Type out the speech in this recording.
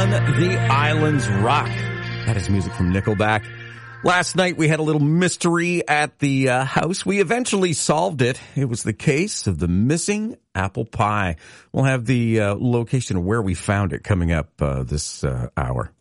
When the Islands Rock. That is music from Nickelback. Last night we had a little mystery at the house. We eventually solved it. It was the case of the missing apple pie. We'll have the location of where we found it coming up this hour.